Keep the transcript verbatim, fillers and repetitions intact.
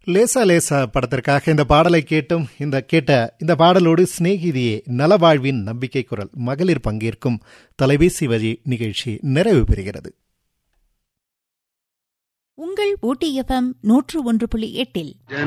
லேசா லேசா படத்திற்காக இந்த பாடலை கேட்டும் இந்த கேட்ட இந்த பாடலோடு சிநேகிதியே நலவாழ்வின் நம்பிக்கை குரல் மகளிர் பங்கேற்கும் தொலைபேசி வழி நிகழ்ச்சி நிறைவு பெறுகிறது. உங்கள் ஊட்டி எஃப்எம் நூற்று ஒன்று புள்ளி எட்டில்